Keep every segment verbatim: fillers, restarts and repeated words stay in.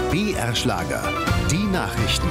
B R Schlager, die Nachrichten.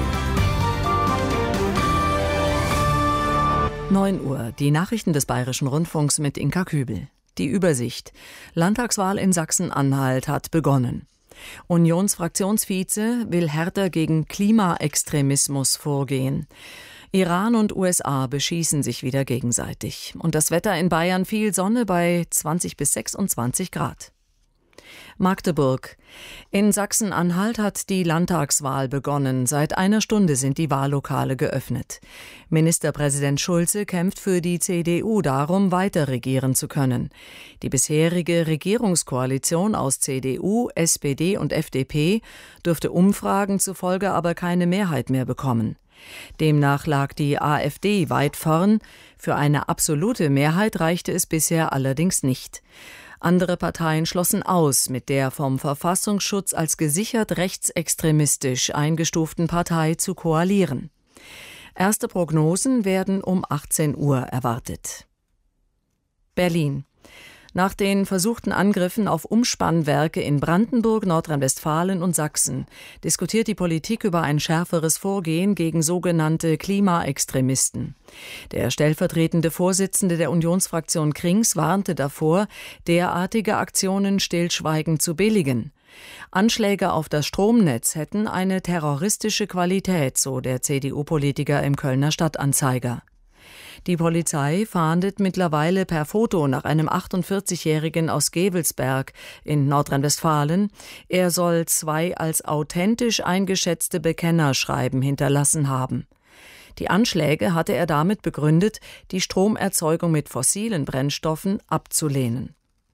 neun Uhr, die Nachrichten des Bayerischen Rundfunks mit Inka Kübel. Die Übersicht. Landtagswahl in Sachsen-Anhalt hat begonnen. Unionsfraktionsvize will härter gegen Klimaextremismus vorgehen. Iran und U S A beschießen sich wieder gegenseitig. Und das Wetter in Bayern: viel Sonne bei zwanzig bis sechsundzwanzig Grad. Magdeburg. In Sachsen-Anhalt hat die Landtagswahl begonnen. Seit einer Stunde sind die Wahllokale geöffnet. Ministerpräsident Schulze kämpft für die C D U darum, weiter regieren zu können. Die bisherige Regierungskoalition aus C D U, S P D und F D P dürfte Umfragen zufolge aber keine Mehrheit mehr bekommen. Demnach lag die AfD weit vorn. Für eine absolute Mehrheit reichte es bisher allerdings nicht. Andere Parteien schlossen aus, mit der vom Verfassungsschutz als gesichert rechtsextremistisch eingestuften Partei zu koalieren. Erste Prognosen werden um achtzehn Uhr erwartet. Berlin. Nach den versuchten Angriffen auf Umspannwerke in Brandenburg, Nordrhein-Westfalen und Sachsen diskutiert die Politik über ein schärferes Vorgehen gegen sogenannte Klimaextremisten. Der stellvertretende Vorsitzende der Unionsfraktion Krings warnte davor, derartige Aktionen stillschweigend zu billigen. Anschläge auf das Stromnetz hätten eine terroristische Qualität, so der C D U-Politiker im Kölner Stadtanzeiger. Die Polizei fahndet mittlerweile per Foto nach einem achtundvierzigjährigen aus Gevelsberg in Nordrhein-Westfalen. Er soll zwei als authentisch eingeschätzte Bekennerschreiben hinterlassen haben. Die Anschläge hatte er damit begründet, die Stromerzeugung mit fossilen Brennstoffen abzulehnen.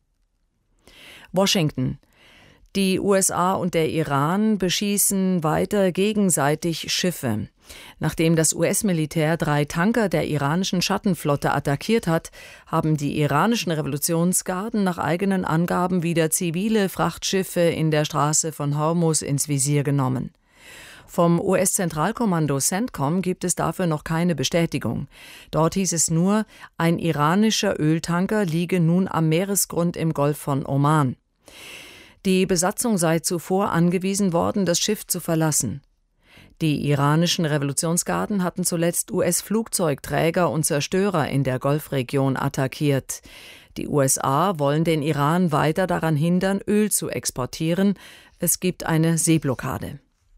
Washington. Die U S A und der Iran beschießen weiter gegenseitig Schiffe. Nachdem das U S-Militär drei Tanker der iranischen Schattenflotte attackiert hat, haben die iranischen Revolutionsgarden nach eigenen Angaben wieder zivile Frachtschiffe in der Straße von Hormuz ins Visier genommen. Vom U S-Zentralkommando CENTCOM gibt es dafür noch keine Bestätigung. Dort hieß es nur, ein iranischer Öltanker liege nun am Meeresgrund im Golf von Oman. Die Besatzung sei zuvor angewiesen worden, das Schiff zu verlassen. Die iranischen Revolutionsgarden hatten zuletzt U S-Flugzeugträger und Zerstörer in der Golfregion attackiert. Die U S A wollen den Iran weiter daran hindern, Öl zu exportieren. Es gibt eine Seeblockade.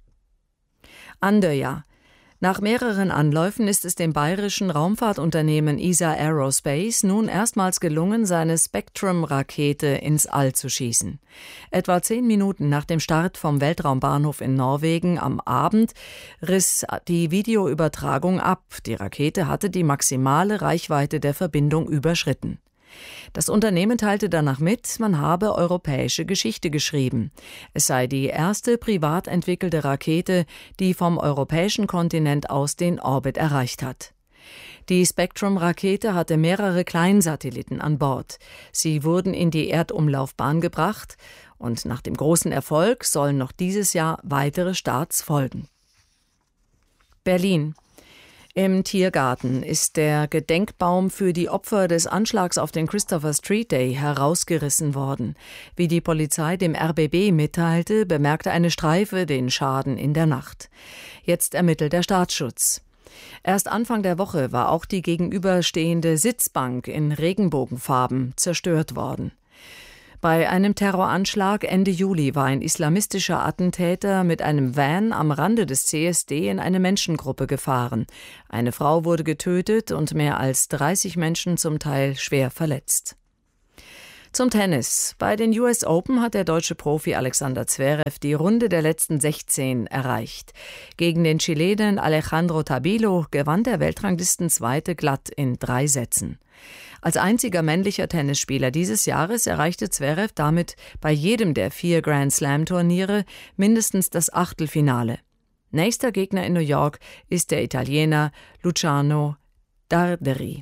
Andøya. Nach mehreren Anläufen ist es dem bayerischen Raumfahrtunternehmen E S A Aerospace nun erstmals gelungen, seine Spectrum-Rakete ins All zu schießen. Etwa zehn Minuten nach dem Start vom Weltraumbahnhof in Norwegen am Abend riss die Videoübertragung ab. Die Rakete hatte die maximale Reichweite der Verbindung überschritten. Das Unternehmen teilte danach mit, man habe europäische Geschichte geschrieben. Es sei die erste privat entwickelte Rakete, die vom europäischen Kontinent aus den Orbit erreicht hat. Die Spectrum-Rakete hatte mehrere Kleinsatelliten an Bord. Sie wurden in die Erdumlaufbahn gebracht und nach dem großen Erfolg sollen noch dieses Jahr weitere Starts folgen. Berlin. Im Tiergarten ist der Gedenkbaum für die Opfer des Anschlags auf den Christopher Street Day herausgerissen worden. Wie die Polizei dem R B B mitteilte, bemerkte eine Streife den Schaden in der Nacht. Jetzt ermittelt der Staatsschutz. Erst Anfang der Woche war auch die gegenüberstehende Sitzbank in Regenbogenfarben zerstört worden. Bei einem Terroranschlag Ende Juli war ein islamistischer Attentäter mit einem Van am Rande des C S D in eine Menschengruppe gefahren. Eine Frau wurde getötet und mehr als dreißig Menschen zum Teil schwer verletzt. Zum Tennis. Bei den U S Open hat der deutsche Profi Alexander Zverev die Runde der letzten sechzehn erreicht. Gegen den Chilenen Alejandro Tabilo gewann der Weltranglistenzweite glatt in drei Sätzen. Als einziger männlicher Tennisspieler dieses Jahres erreichte Zverev damit bei jedem der vier Grand-Slam-Turniere mindestens das Achtelfinale. Nächster Gegner in New York ist der Italiener Luciano Darderi.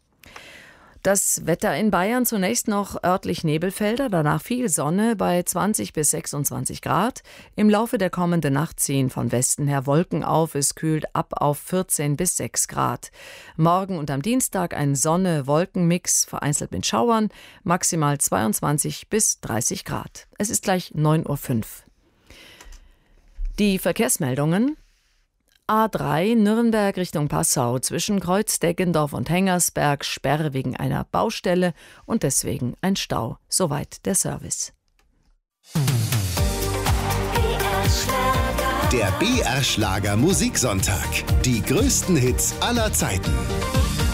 Das Wetter in Bayern: zunächst noch örtlich Nebelfelder, danach viel Sonne bei zwanzig bis sechsundzwanzig Grad. Im Laufe der kommenden Nacht ziehen von Westen her Wolken auf, es kühlt ab auf vierzehn bis sechs Grad. Morgen und am Dienstag ein Sonne-Wolken-Mix, vereinzelt mit Schauern, maximal zweiundzwanzig bis dreißig Grad. Es ist gleich neun Uhr fünf. Die Verkehrsmeldungen: A drei Nürnberg Richtung Passau zwischen Kreuz-Deggendorf und Hengersberg Sperre wegen einer Baustelle und deswegen ein Stau. Soweit der Service. Der B R Schlager Musiksonntag. Die größten Hits aller Zeiten.